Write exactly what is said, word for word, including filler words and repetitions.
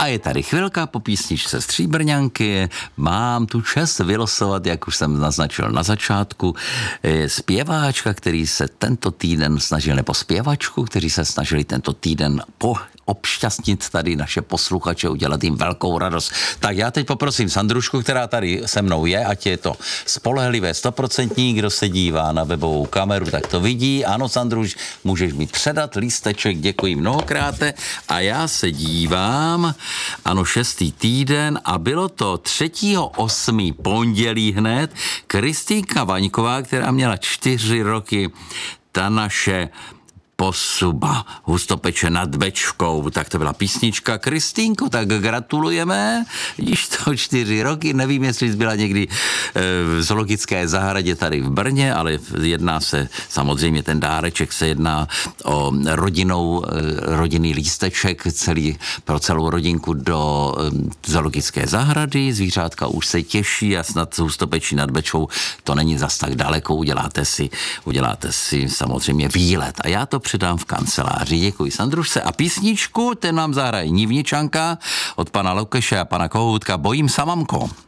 A je tady chvilka po písničce Stříbrňanky. Mám tu čest vylosovat, jak už jsem naznačil na začátku, zpěváčka, který se tento týden snažil, nebo zpěvačku, kteří se snažili tento týden po obšťastnit tady naše posluchače, udělat jim velkou radost. Tak já teď poprosím Sandrušku, která tady se mnou je, ať je to spolehlivé stoprocentní, kdo se dívá na webovou kameru, tak to vidí. Ano, Sandruš, můžeš mi předat lísteček, děkuji mnohokrát. A já se dívám, ano, šestý týden a bylo to třetího osmého pondělí hned. Kristýnka Vaňková, která měla čtyři roky, ta naše posuba, hustopeče nad Bečvkou, tak to byla písnička. Kristýnko, tak gratulujeme, vidíš to čtyři roky, nevím, jestli jsi byla někdy v zoologické zahradě tady v Brně, ale jedná se, samozřejmě ten dáreček se jedná o rodinou, rodinný lísteček celý, pro celou rodinku do zoologické zahrady, zvířátka už se těší a snad hustopečí nad Bečvou to není zas tak daleko, uděláte si, uděláte si samozřejmě výlet a já to předám v kanceláři. Děkuji Sandrušce. A písničku, ten nám zahraje Nivničanka od pana Lukeše a pana Kohoutka Bojím sa, mamko.